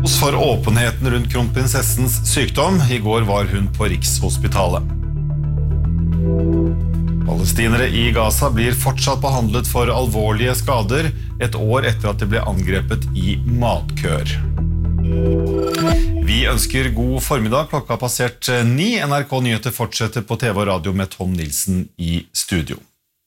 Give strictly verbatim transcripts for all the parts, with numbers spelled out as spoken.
For åpenheten rundt kronprinsessens sykdom. I går var hun på Rikshospitalet. Palestinere i Gaza blir fortsatt behandlet for alvorlige skader et år etter at de ble angrepet i matkøer. Vi ønsker god formiddag. Klokka har passert ni. N R K Nyheter fortsetter på T V og radio med Tom Nilsen i studio.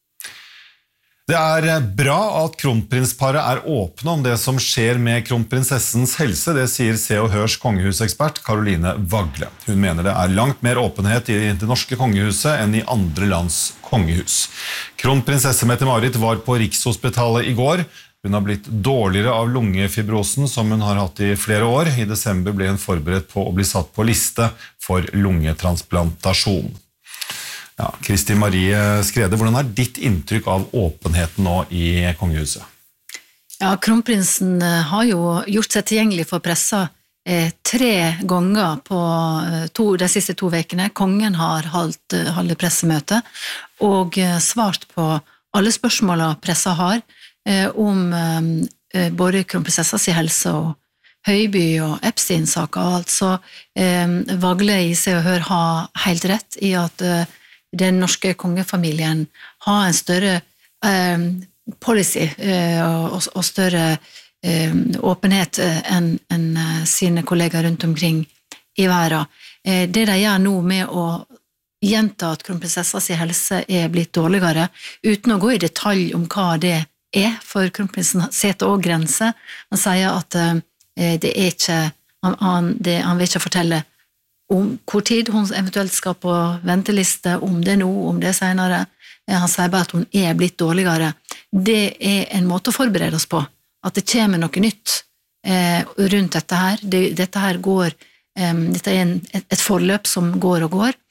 Det er bra at kronprinsparet er åpne om det som skjer med kronprinsessens helse, det sier Se og Hørs kongehusekspert Caroline Wagle. Hun mener det er langt mer åpenhet i det norske kongehuset enn i andre lands kongehus. Kronprinsesse Mette-Marit var på Rikshospitalet i går. Hun har blitt dårligere av lungefibrosen som hun har hatt i flere år. I desember ble hun forberedt på å bli satt på liste for lungetransplantasjon. Ja, Kristi Marie Skrede, hvordan er ditt inntrykk av åpenheten nå i kongehuset? Ja, kronprinsen har jo gjort seg tilgjengelig for pressa eh, tre ganger på to, de siste to vekene. Kongen har holdt, holdt pressemøte og eh, svart på alle spørsmålene pressa har eh, om eh, både kronprinsessas helse og Høiby og Epstein-saker og alt. Så eh, Wagle i Se og Hør har helt rett i at eh, den norske kongefamilien har en større eh, policy eh, og, og større eh, åpenhet enn en sine kollegaer rundt omkring i verden. Eh, det de gjør nå med å gjenta at kronprinsessas helse er blitt dårligere, uten å gå i detalj om hva det er, for kronprinsen setter også grenser. Han sier at eh, det er ikke, han, han, det, han vil ikke fortelle om hvor tid hun eventuelt skal på venteliste, om det nå, om det senere. Han sier bare at hun er blitt dårligere. Det er en måte å forberede oss på, at det kommer noe nytt eh, rundt dette her. Det, dette her går, eh, dette er en, et, et forløp som går og går,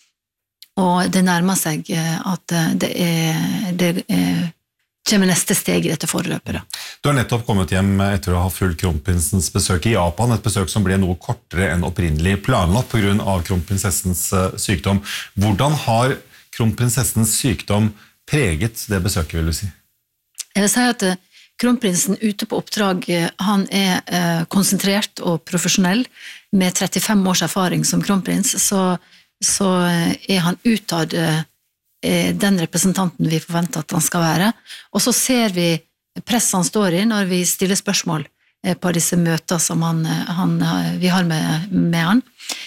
og det nærmer seg eh, at det, er, det er, kommer neste steg i dette forløpet. Da. Du har nettopp kommet hjem etter å ha fulgt kronprinsens besøk i Japan, et besøk som ble noe kortere enn opprinnelig planlagt på grunn av kronprinsessens sykdom. Hvordan har kronprinsessens sykdom preget det besøket, vil du si? Jeg vil si at kronprinsen ute på oppdrag, han er konsentrert og profesjonell, med trettifem års erfaring som kronprins, så, så er han utad den representanten vi forventer at han skal være. Og så ser vi press han står i når vi stiller spørsmål på disse møter som han, han, vi har med, med han.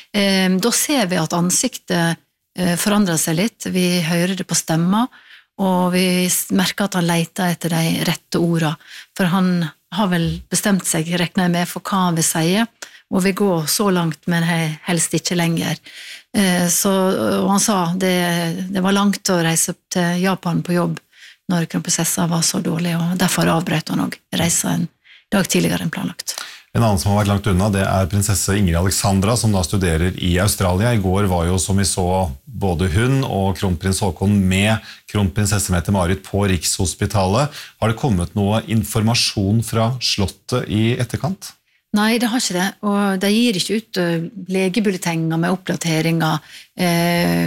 Da ser vi at ansiktet forandrer seg litt, vi hører det på stemma, og vi merker at han leter etter de rette ordene, for han har vel bestemt seg, regner jeg med, for hva han vil si, og vil gå så langt, men helst ikke lenger. Så, og han sa det, det var langt å reise til Japan på jobb når kronprinsessa var så dårlig, og derfor avbrøt han også reise en dag tidligere enn planlagt. En annen som har vært langt unna, det er prinsesse Ingrid Alexandra, som da studerer i Australia. I går var jo, som vi så, både hun og kronprins Håkon med kronprinsesse Mette-Marit på Rikshospitalet. Har det kommet noe informasjon fra slottet i etterkant? Nei, det har ikke det, og de gir ikke ut legebulletenger med oppdateringer eh,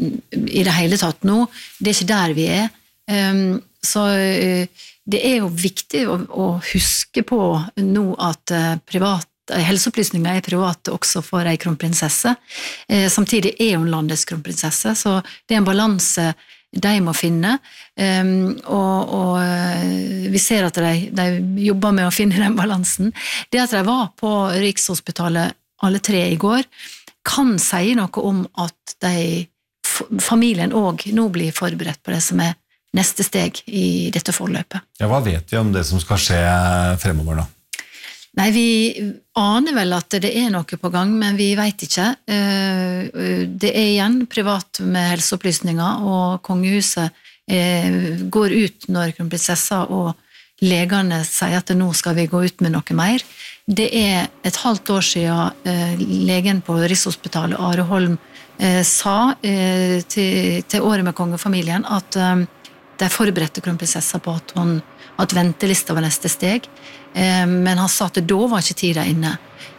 i det hele tatt nå. Det er ikke der vi er. Um, så uh, det er jo viktig å, å huske på nå at uh, privat, uh, helseopplysninger er private også for en kronprinsesse. Uh, samtidig er hun landets kronprinsesse, så det er en balanse de må finne, um, og, og vi ser at de, de jobber med å finne den balansen. Det at de var på Rikshospitalet alle tre i går, kan si noe om at de, familien også nå blir forberedt på det som er neste steg i dette forløpet. Ja, hva vet vi om det som skal skje fremover da? Nei, vi aner vel at det er noe på gang, men vi vet ikke. Det er igjen privat med helseopplysninger, og kongehuset går ut når kronprinsessa og legene sier at nå skal vi gå ut med noe mer. Det er et halvt år siden legen på Rikshospitalet, Are Holm, sa til, til året med kongefamilien at de forberedte kronprinsessa på at, hun, at ventelista var neste steg, men han sa at da var ikke tida inne.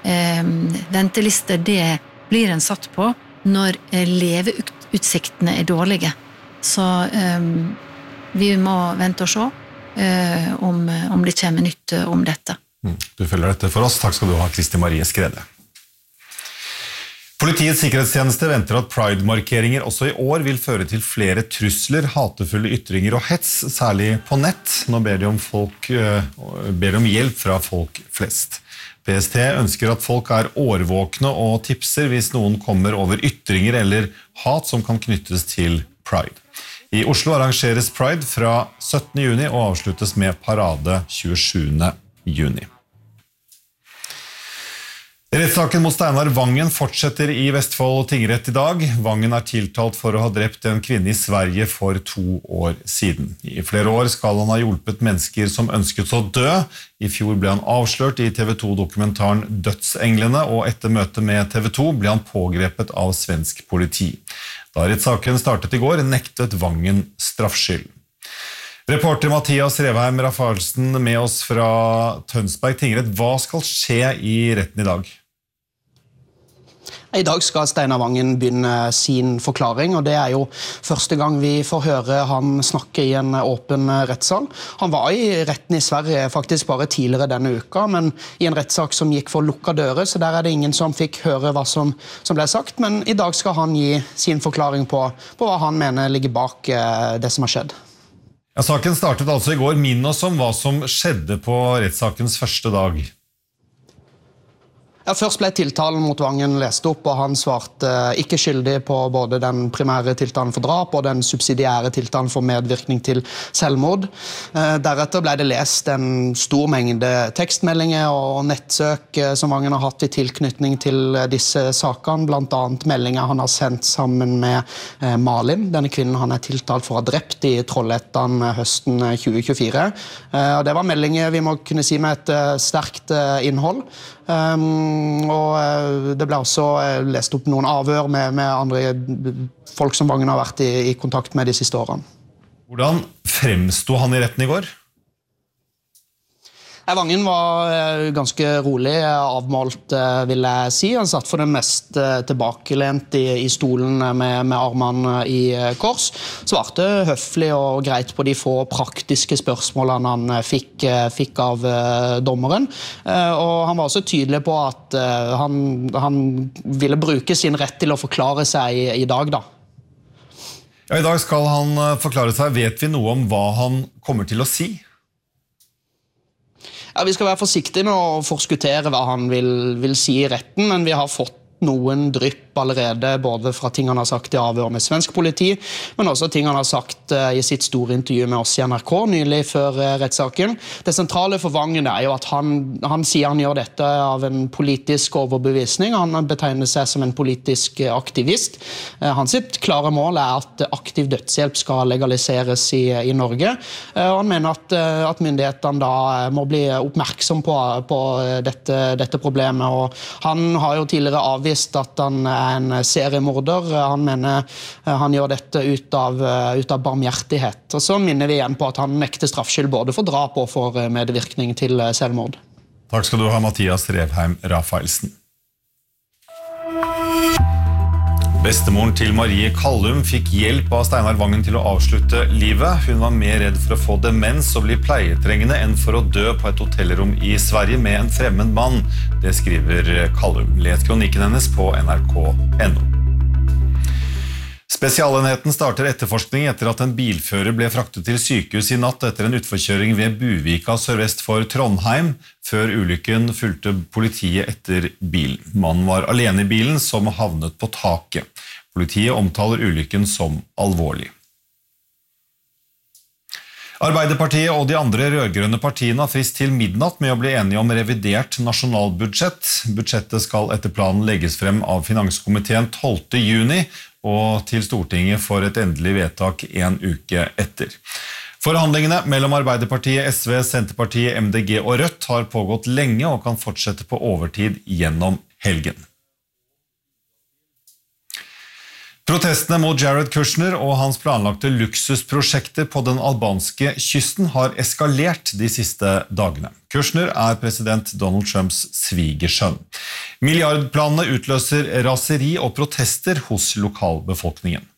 Venteliste, det blir en satt på når leveutsiktene er dårlige. Så vi må vente og se om, om det kommer nytt om dette. Du følger dette for oss. Takk skal du ha, Kristi Marie Skrede. Politiets sikkerhetstjeneste venter at Pride-markeringer også i år vil føre til flere trusler, hatefulle ytringer og hets, særlig på nett. Nå ber de om, folk, ber de om hjelp fra folk flest. P S T ønsker at folk er årvåkne og tipser hvis noen kommer over ytringer eller hat som kan knyttes til Pride. I Oslo arrangeres Pride fra syttende juni og avsluttes med parade tjuesjuende juni. Rettssaken mot Steinar Vangen fortsetter i Vestfold tingrett i dag. Vangen er tiltalt for å ha drept en kvinne i Sverige for to år siden. I flere år skal han ha hjulpet mennesker som ønsket å dø. I fjor ble han avslørt i T V to-dokumentaren Dødsenglene, og etter møtet med T V to ble han pågrepet av svensk politi. Da rettssaken startet i går, nektet Vangen straffskyld. Reporter Mathias Revheim Rafaelsen med oss fra Tønsberg tingrett. Hva skal skje i retten i dag? I dag skal Steinar Vangen begynne sin forklaring, og det er jo første gang vi får høre han snakke i en åpen rettssal. Han var i retten i Sverige faktisk bare tidligere denne uka, men i en rettssak som gikk for lukka dører, så der er det ingen som fikk høre hva som, som ble sagt, men i dag skal han gi sin forklaring på, på hva han mener ligger bak det som har skjedd. Ja, saken startet altså i går. Minn oss om hva som skjedde på rettssakens første dag. Ja, først ble tiltalen mot Vangen lest opp, og han svarte ikke skyldig på både den primære tiltalen for drap og den subsidiære tiltalen for medvirkning til selvmord. Deretter ble det lest en stor mengde tekstmeldinger og nettsøk som Vangen har hatt i tilknytning til disse sakene, blant annet meldinger han har sendt sammen med Malin, denne kvinnen han er tiltalt for å ha drept i Trollhättan høsten tjue tjuefire. Og det var meldinger vi må kunne si med et sterkt innhold. Um, og det ble også lest opp noen avhør med, med andre folk som Vangen har vært i, i kontakt med de siste årene. Hvordan fremstod han i retten i går? Vangen var ganske rolig, avmålt vil jeg si. Han satt for det mest tilbakelent i, i stolen med, med armene i kors. Svarte høflig og greit på de få praktiske spørsmålene han fikk, fikk av dommeren. Og han var også tydelig på at han, han ville bruke sin rett til å forklare seg i, i dag da. Ja, i dag skal han forklare seg. Vet vi noe om hva han kommer til å si? Ja, vi skal være forsiktige med å forskuttere hva han vil, vil si i retten, men vi har fått noen drypp allerede, både fra ting han har sagt i avhør med svensk politi, men også ting han har sagt i sitt store intervju med oss i N R K nylig før rettssaken. Det sentrale for Vangen er jo at han, han sier han gjør dette av en politisk overbevisning. Han betegner seg som en politisk aktivist. Hans sitt klare mål er at aktiv dødshjelp skal legaliseres i, i Norge, og han mener at, at myndighetene da må bli oppmerksom på, på dette, dette problemet, og han har jo tidligere avvist at han er en seriemorder. Han mener han gjør dette ut av, ut av barmhjertighet. Og så minner vi igjen på at han nekter straffskyld både for drap og for medvirkning til selvmord. Takk skal du ha, Mathias Revheim Rafaelsen. Bestemoren til Marie Kallum fikk hjelp av Steinar Vangen til å avslutte livet. Hun var mer redd for å få demens og bli pleietrengende enn for å dø på et hotellrom i Sverige med en fremmed mann. Det skriver Kallum. Les kronikken hennes på N R K punktum N O. Spesialenheten starter etterforskning etter at en bilfører ble fraktet til sykehus i natt etter en utforkjøring ved Buvika sørvest for Trondheim. Før ulykken fulgte politiet etter bilen. Mannen var alene i bilen som havnet på taket. Politiet omtaler ulykken som alvorlig. Arbeiderpartiet og de andre rødgrønne partiene har frist til midnatt med å bli enige om revidert nasjonalbudsjett. Budsjettet skal etter planen legges frem av Finanskomiteen tolvte juni, og til Stortinget for et endelig vedtak en uke etter. Forhandlingene mellom Arbeiderpartiet, S V, Senterpartiet, M D G og Rødt har pågått lenge og kan fortsette på overtid gjennom helgen. Protestene mot Jared Kushner og hans planlagte luksusprosjekter på den albanske kysten har eskalert de siste dagene. Kushner er president Donald Trumps svigersønn. Milliardplanene utløser raseri og protester hos lokalbefolkningen.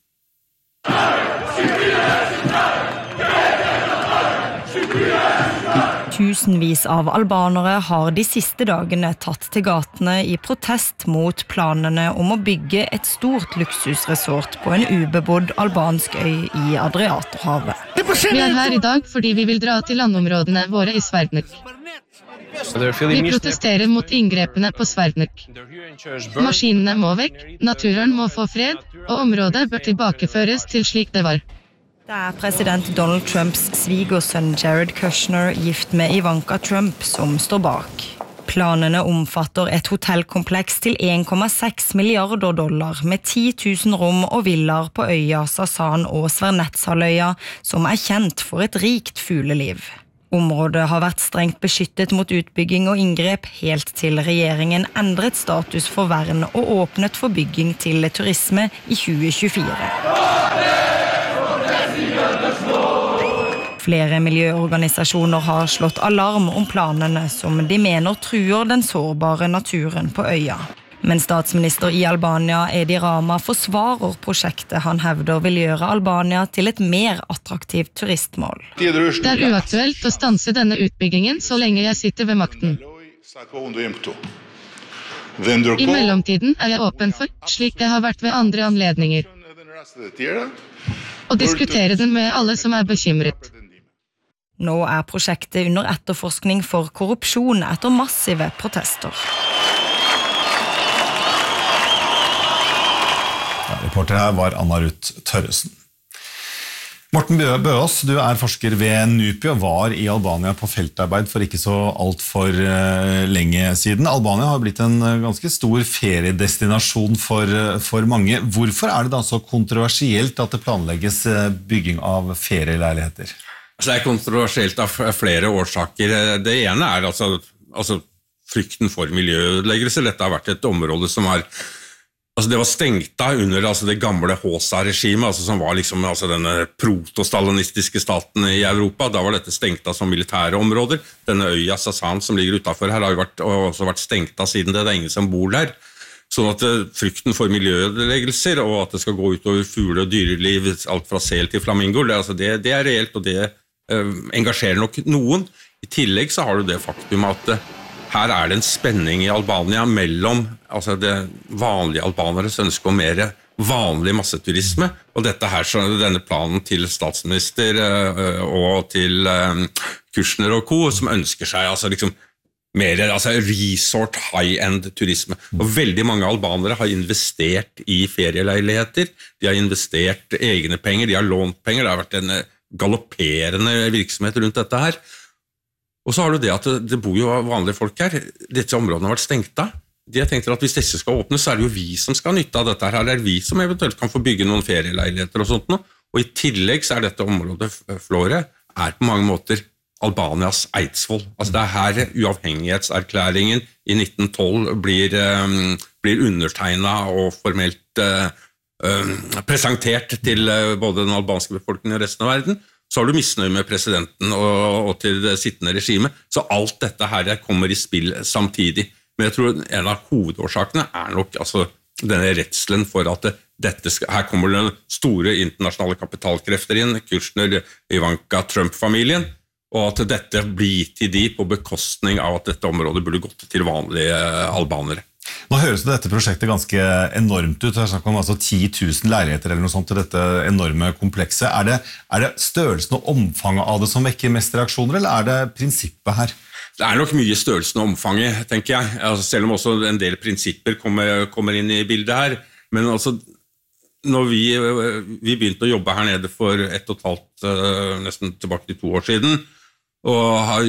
Tusenvis av albanere har de siste dagene tatt til gatene i protest mot planene om å bygge et stort luksusresort på en ubebodd albansk øy i Adriaterhavet. Vi er her i dag fordi vi vil dra til landområdene våre i Sverdnuk. Vi protesterer mot inngrepene på Sverdnuk. Maskinene må vekk, naturen må få fred, og området bør tilbakeføres til slik det var. Det er president Donald Trumps svigersønn Jared Kushner gift med Ivanka Trump som står bak. Planene omfatter et hotellkompleks til en komma seks milliarder dollar med ti tusen rom og villaer på øya Sasan og Svernetshaløya, som er kjent for et rikt fugleliv. Området har vært strengt beskyttet mot utbygging og inngrep helt til regjeringen endret status for vern og åpnet for bygging til turisme i tjue tjuefire. Flere miljøorganisasjoner har slått alarm om planene som de mener truer den sårbare naturen på øya. Men statsminister i Albania, Edi Rama, forsvarer prosjektet han hevder vil gjøre Albania til et mer attraktivt turistmål. Det er uaktuelt å stanse denne utbyggingen så lenge jeg sitter ved makten. I mellomtiden er jeg åpen for, slik det har vært ved andre anledninger, å diskutere den med alle som er bekymret. Nå er prosjektet under etterforskning for korrupsjon etter massive protester. Ja, reporter her var Anna Ruth Tørresen. Morten Bøås, du er forsker ved NUPI og var i Albania på feltarbeid for ikke så alt for lenge siden. Albania har blitt en ganske stor feriedestinasjon for, for mange. Hvorfor er det da så kontroversielt at det planlegges bygging av ferieleiligheter? Det er kontroversielt av flere årsaker. Det ene er altså, altså frykten for miljøødeleggelser. Dette har vært et område som har altså det var stengt da under altså det gamle Håsa-regimet, altså som var liksom altså denne protostalinistiske staten i Europa. Da var dette stengt da som militære områder. Denne øya Sasan som ligger utenfor her har jo vært, også vært stengt da siden det. Det er ingen som bor der. Sånn at frykten for miljøødeleggelser og at det skal gå utover fugle- og dyreliv, alt fra sel til flamingo, det, altså det, det er reelt, og det engasjerer nok noen. I tillegg så har du det faktum at her er det en spenning i Albania mellom altså det vanlige albaneres ønske om mer vanlig masseturisme, og dette her, denne planen til statsminister og til Kushner og co, som ønsker seg altså liksom mer altså resort high-end turisme. Og veldig mange albanere har investert i ferieleiligheter, de har investert egne penger, de har lånt penger, det har vært en galopperende virksomhet rundt dette her. Og så har du det at det, det bor jo vanlige folk her. Dette området har vært stengt av. De har tenkt at hvis disse skal åpnes, så er det jo vi som skal nytte av dette her. Det er vi som eventuelt kan få bygge noen ferieleiligheter og sånt nå. Og i tillegg så er dette området, Flåre, er på mange måter Albanias Eidsvoll. Altså det er her uavhengighetserklæringen i nitten tolv blir, um, blir undertegnet og formelt uh, um, presentert til uh, både den albanske befolkningen og resten av verden. Så har du misnøye med presidenten og, og til det sittende regimet. Så alt dette her kommer i spill samtidig. Men jeg tror en av hovedårsakene er nok altså, denne redselen for at det, dette skal, her kommer den store internasjonale kapitalkrefter inn, Kushner, Ivanka, Trump-familien, og at dette blir gitt til de på bekostning av at dette området burde gått til vanlige albanere. Nå høres det dette prosjektet ganske enormt ut. Det er snakk om altså ti tusen leiligheter eller noe sånt til dette enorme komplekset. Er det, er det størrelsen og omfanget av det som vekker mest reaksjoner, eller er det prinsippet her? Det er nok mye størrelsen og omfanget, tenker jeg. Altså, selv om også en del prinsipper kommer, kommer inn i bildet her. Men altså, når vi, vi begynte å jobbe her nede for ett og et halvt, nesten tilbake til to år siden, og har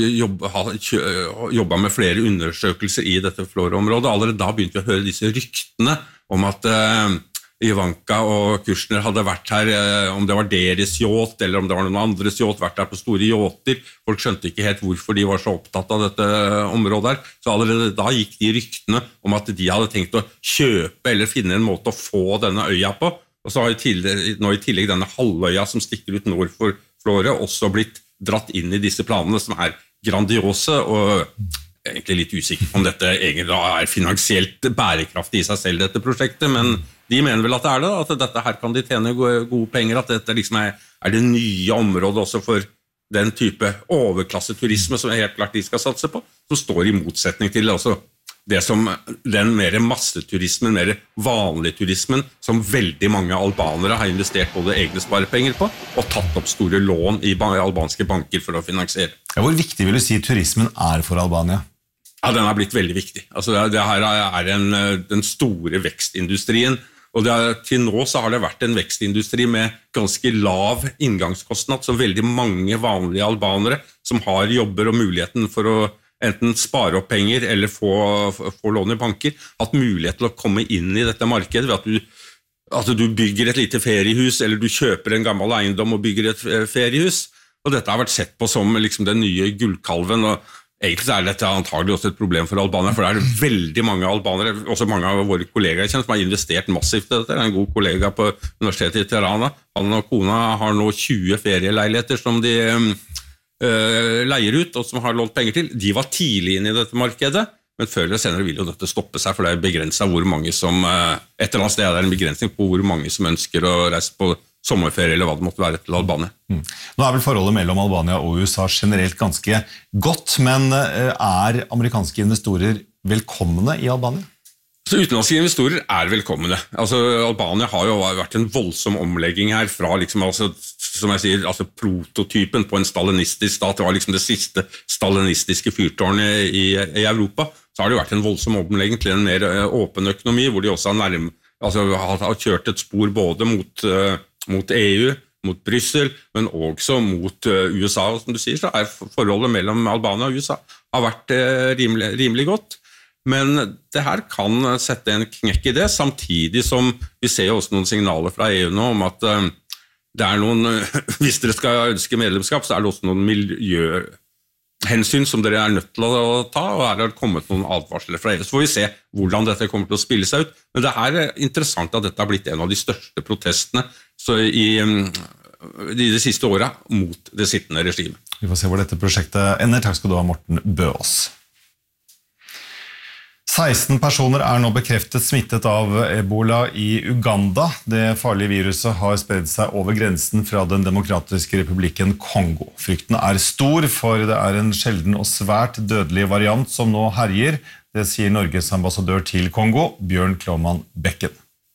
jobbet med flere undersøkelser i dette Flåre-området. Allerede da begynte vi å høre disse ryktene om at uh, Ivanka og Kushner hadde vært her, uh, om det var deres yacht, eller om det var noen andres yacht, vært her på store yachter. Folk skjønte ikke helt hvorfor de var så opptatt av dette området her. Så allerede da gikk de ryktene om at de hadde tenkt å kjøpe eller finne en måte å få denne øya på. Og så har i tillegg, nå i tillegg denne halvøya som stikker ut nord for Flåre også blitt dratt inn i disse planene som er grandiose og egentlig litt usikker om dette egentlig er finansielt bærekraftig i seg selv, dette prosjektet, men de mener vel at det er det, at dette her kan de tjene gode, gode penger, at dette liksom er, er det nye området også for den type overklasseturisme som helt klart de skal satse på, som står i motsetning til altså, det som den mer masseturismen, mer vanlig turismen, som veldig mange albanere har investert både egne sparepenger på, og tatt opp store lån i albanske banker for å finansiere. Ja, hvor viktig vil du si turismen er for Albania? Ja, den har blitt veldig viktig. Altså, det her er en, den store vekstindustrien, og det er, til nå så har det vært en vekstindustri med ganske lav inngangskostnad, så veldig mange vanlige albanere som har jobber og muligheten for å enten spare opp penger eller få, få lån i banker, hatt mulighet til å komme inn i dette markedet ved at du, at du bygger et lite feriehus, eller du kjøper en gammel eiendom og bygger et feriehus. Og dette har vært sett på som liksom den nye gullkalven, og egentlig er dette antagelig også et problem for Albania, for det er veldig mange albanere, også mange av våre kollegaer kjent, som har investert massivt i dette. Det er en god kollega på Universitetet i Tirana. Han og kona har nå tjue ferieleiligheter som de uh, leier ut, og som har lånt penger til. De var tidlig inne i dette markedet, men før eller senere vil jo dette stoppe seg, for det er begrenset hvor mange som, uh, et eller annet sted er det en begrensning på hvor mange som ønsker å reise på sommerferie, eller hva det måtte være til Albania. Mm. Nå er vel forholdet mellom Albania og U S A generelt ganske godt, men er amerikanske investorer velkomne i Albania? Så utenlandske investorer er velkomne. Altså, Albania har jo vært en voldsom omlegging her fra, liksom, altså, som jeg sier, altså, prototypen på en stalinistisk stat. Det var liksom det siste stalinistiske fyrtårnet i, i Europa. Så har det jo vært en voldsom omlegging til en mer åpen økonomi, hvor de også har, nærm, altså, har, har kjørt et spor både mot mot E U, mot Bryssel, men også mot U S A, som du sier, så er forholdet mellom Albania og U S A har vært rimelig, rimelig godt. Men det her kan sette en knekk i det, samtidig som vi ser også noen signaler fra E U nå om at det er noen, hvis dere skal ønske medlemskap, så er det også noen miljøhensyn som dere er nødt til å ta, og her har det kommet noen advarsler fra E U. Så får vi se hvordan dette kommer til å spille seg ut. Men det er interessant at dette har blitt en av de største protestene så i, i de siste årene mot det sittende regimet. Vi får se hvor dette prosjektet ender. Takk skal du ha, Morten Bøås. seksten personer er nå bekreftet smittet av Ebola i Uganda. Det farlige viruset har spredt seg over grensen fra den demokratiske republikken Kongo. Frykten er stor, for det er en sjelden og svært dødelig variant som nå herjer. Det sier Norges ambassadør til Kongo, Bjørn Kloman Bekken.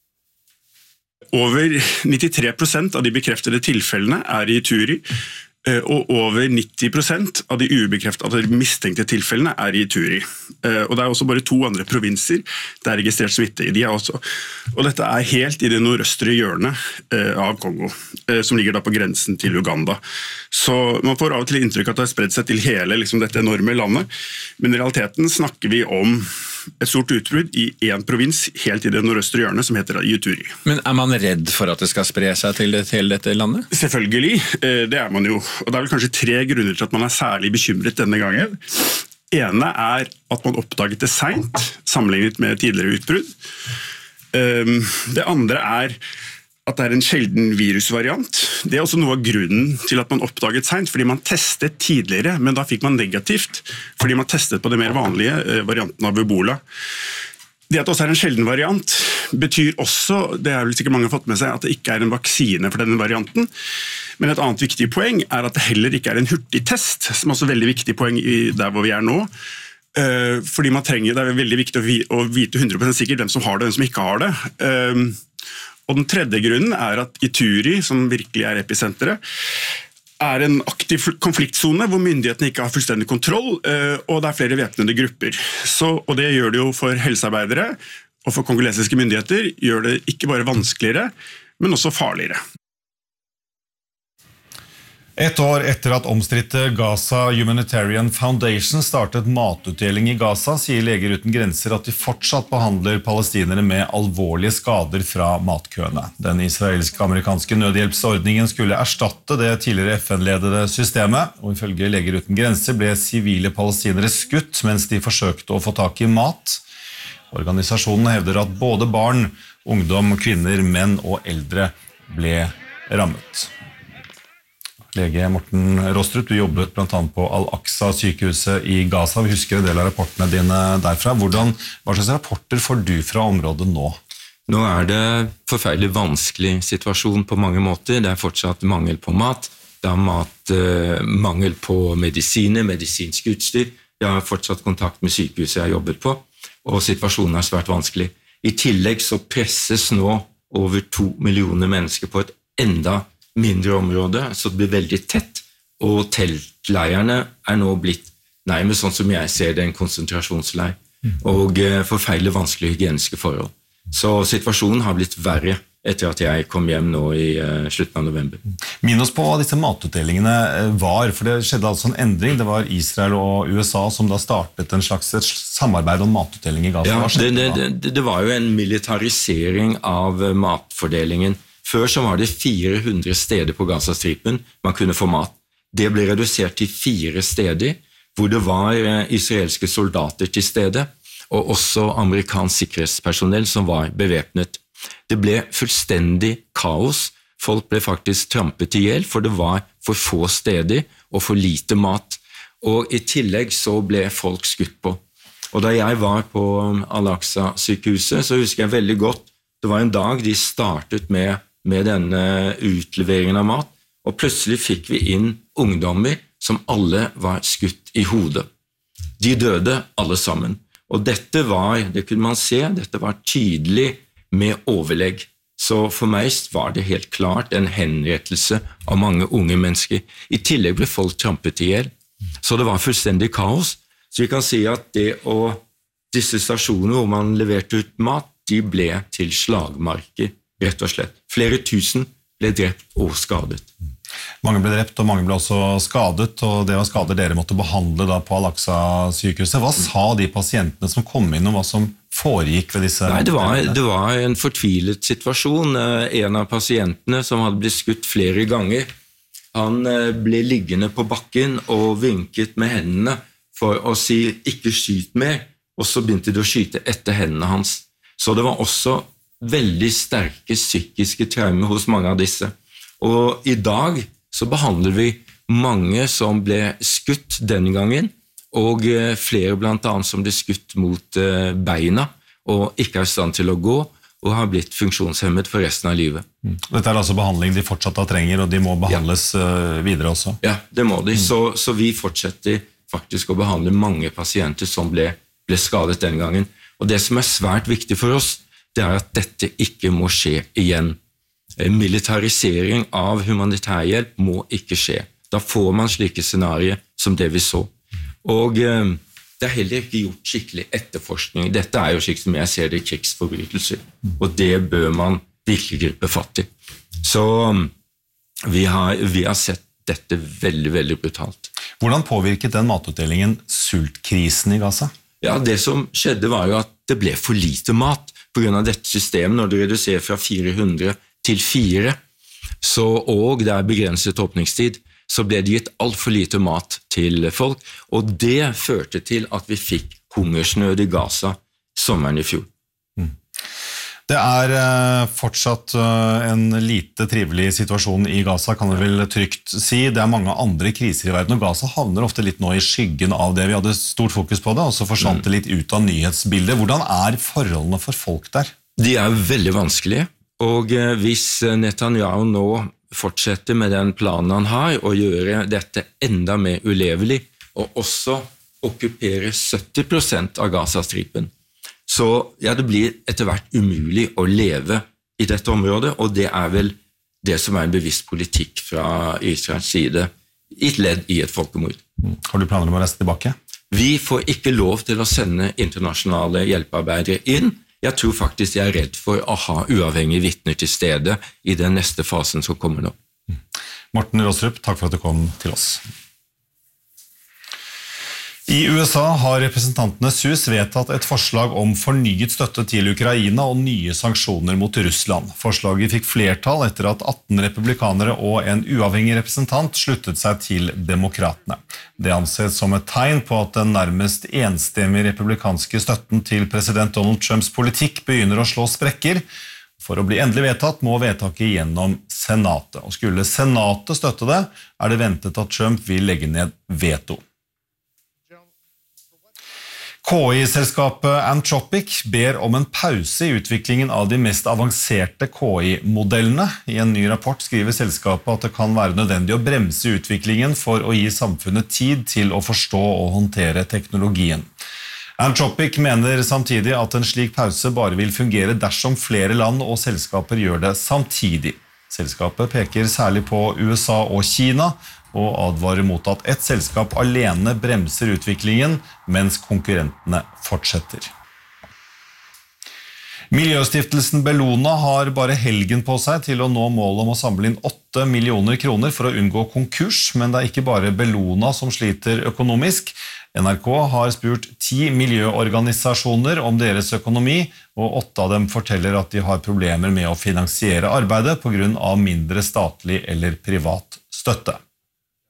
Over nittitre prosent av de bekreftede tilfellene er i Ituri, og over nitti prosent av de ubekreftede mistenkte tilfellene er i Ituri. Og det er også bare to andre provinser det er registrert smitte i. De er også. Og dette er helt i det nordøstre hjørnet av Kongo, som ligger da på grensen til Uganda. Så man får av og til inntrykk at det har spredt seg til hele liksom, dette enorme landet, men i realiteten snakker vi om et stort utbrudd i en provins helt i det nordøstre hjørnet som heter Ituri. Men er man redd for at det skal spre seg til, det, til dette landet? Selvfølgelig, det er man jo. Og det er vel kanskje tre grunner til at man er særlig bekymret denne gangen. Ene er at man oppdaget det sent, sammenlignet med tidligere utbrudd. Det andre er at det er en sjelden virusvariant. Det er også noe av grunnen til at man oppdaget sent, fordi man testet tidligere, men da fikk man negativt, fordi man testet på det mer vanlige varianten av Ebola. Det at det også er en sjelden variant betyr også, det er vel sikkert mange har fått med seg, at det ikke er en vaksine for denne varianten. Men et annet viktig poeng er at det heller ikke er en hurtigtest, som er også et veldig viktig poeng der hvor vi er nå. Fordi man trenger, det er veldig viktig å vite hundre prosent sikkert hvem som har det og hvem som ikke har det. Og den tredje grunnen er at Ituri, som virkelig er episenteret, er en aktiv konfliktzone hvor myndighetene ikke har fullstendig kontroll, og det er flere væpnede grupper. Så, og det gjør det jo for helsearbeidere og for kongolesiske myndigheter, gjør det ikke bare vanskeligere, men også farligere. Et år etter at omstridte Gaza Humanitarian Foundation startet matutdeling i Gaza, sier Leger uten grenser at de fortsatt behandler palestinere med alvorlige skader fra matkøene. Den israelsk-amerikanske nødhjelpsordningen skulle erstatte det tidligere F N-ledede systemet, og ifølge Leger uten grenser ble sivile palestinere skutt mens de forsøkte å få tak i mat. Organisasjonen hevder at både barn, ungdom, kvinner, menn og eldre ble rammet. Lege Morten Rostrup, du jobbet blant annet på Al-Aqsa-sykehuset i Gaza. Vi husker en del av rapportene dine derfra. Hvordan, hva slags rapporter får du fra området nå? Nå er det forferdelig vanskelig situasjon på mange måter. Det er fortsatt mangel på mat. det er mat, eh, mangel på medisiner, medisinsk utstyr. Jeg har fortsatt kontakt med sykehuset jeg har jobbet på, og situasjonen er svært vanskelig. I tillegg så presses nå over to millioner mennesker på et enda mindre område, så det blir veldig tett, og teltleierne er nå blitt nærmest sånn som jeg ser det, en konsentrasjonsleir, og eh, forferdelig vanskelige hygieniske forhold. Så situasjonen har blitt verre etter at jeg kom hjem nå i uh, slutten av november. Minn oss på hva disse matutdelingene var, for det skjedde altså en endring. Det var Israel og U S A som da startet en slags et samarbeid om matutdeling i Gaza. Ja, det, det, det, det var jo en militarisering av matfordelingen. Før så var det fire hundre steder på Gazastripen man kunne få mat. Det ble redusert til fire steder, hvor det var israelske soldater til stede, og også amerikansk sikkerhetspersonell som var bevæpnet. Det ble fullstendig kaos. Folk ble faktisk trampet ihjel, for det var for få steder og for lite mat. Og i tillegg så ble folk skutt på. Og da jeg var på Al-Aqsa-sykehuset, så husker jeg veldig godt, det var en dag de startet med, med denne utleveringen av mat, og plutselig fikk vi inn ungdommer som alle var skutt i hodet. De døde alle sammen. Og dette var, det kunne man se, dette var tydelig med overlegg. Så for meg var det helt klart en henrettelse av mange unge mennesker. I tillegg ble folk trampet ihjel. Så det var fullstendig kaos. Så vi kan si at det å, disse stasjoner hvor man leverte ut mat, de ble til slagmarker, rett og slett. Flere tusen ble drept og skadet. Mange ble drept, og mange ble også skadet, og det var skader dere måtte behandle da på Al-Aqsa-sykehuset. Hva sa de pasientene som kom inn, og hva som foregikk ved disse? Nei, det var, det var en fortvilet situasjon. En av pasientene som hadde blitt skutt flere ganger, han ble liggende på bakken og vinket med hendene for å si ikke skyt mer, og så begynte de å skyte etter hendene hans. Så det var også veldig sterke psykiske traumer hos mange av disse. Og i dag så behandler vi mange som ble skutt denne gangen, og flere blant annet som ble skutt mot beina, og ikke er i stand til å gå, og har blitt funksjonshemmet for resten av livet. Dette er altså behandling de fortsatt trenger, og de må behandles ja. videre også? Ja, det må de. Så, så vi fortsetter faktisk å behandle mange pasienter som ble, ble skadet denne gangen. Og det som er svært viktig for oss, det er at dette ikke må skje igjen. Militarisering av humanitærhjelp må ikke skje. Da får man slike scenarier som det vi så. Og eh, det er heller ikke gjort skikkelig etterforskning. Dette er jo slik som jeg ser det krigsforbrytelser, og det bør man virkelig gripe fatt i. Så vi har, vi har sett dette veldig, veldig brutalt. Hvordan påvirket den matutdelingen sultkrisen i Gaza? Ja, det som skjedde var jo at det ble for lite mat på grunn av dette systemet. Når det reduserer fra fire hundre til fire, så, og det er begrenset åpningstid, så ble det gitt alt for lite mat til folk, og det førte til at vi fikk hungersnød i Gaza sommeren i fjor. Mm. Det er uh, fortsatt uh, en lite trivelig situasjon i Gaza, kan vi vel trygt si. Det er mange andre kriser i verden, og Gaza havner ofte litt nå i skyggen av det. Vi hadde stort fokus på det, og så forsvant det litt ut av nyhetsbildet. Hvordan er forholdene for folk der? De er veldig vanskelige, og uh, hvis Netanyahu nå fortsetter med den planen han har, og gjøre dette enda mer ulevelig, og også okkupere sytti prosent av Gazastripen, så ja, det blir etter hvert umulig å leve i dette området, og det er vel det som er en bevisst politikk fra Israels side, i et ledd i et folkemord. Har du planer om å reise tilbake? Vi får ikke lov til å sende internasjonale hjelpearbeidere inn. Jeg tror faktisk jeg er redd for å ha uavhengige vitner til stede i den neste fasen som kommer nå. Morten Raastrup, takk for at du kom til oss. I U S A har representantenes hus vedtatt et forslag om fornyet støtte til Ukraina og nye sanksjoner mot Russland. Forslaget fikk flertall etter at atten republikanere og en uavhengig representant sluttet seg til demokratene. Det anses som et tegn på at den nærmest enstemmige republikanske støtten til president Donald Trumps politikk begynner å slå sprekker. For å bli endelig vedtatt må vedtaket gjennom Senatet. Og skulle Senatet støtte det, er det ventet at Trump vil legge ned veto. K I-selskapet Anthropic ber om en pause i utviklingen av de mest avanserte K I-modellene. I en ny rapport skriver selskapet at det kan være nødvendig å bremse utviklingen for å gi samfunnet tid til å forstå og håndtere teknologien. Anthropic mener samtidig at en slik pause bare vil fungere dersom flere land og selskaper gjør det samtidig. Selskapet peker særlig på U S A og Kina, og advarer mot at ett selskap alene bremser utviklingen, mens konkurrentene fortsetter. Miljøstiftelsen Bellona har bare helgen på seg til å nå målet om å samle inn åtte millioner kroner for å unngå konkurs, men det er ikke bare Bellona som sliter økonomisk. N R K har spurt ti miljøorganisasjoner om deres økonomi, og åtte av dem forteller at de har problemer med å finansiere arbeidet på grunn av mindre statlig eller privat støtte.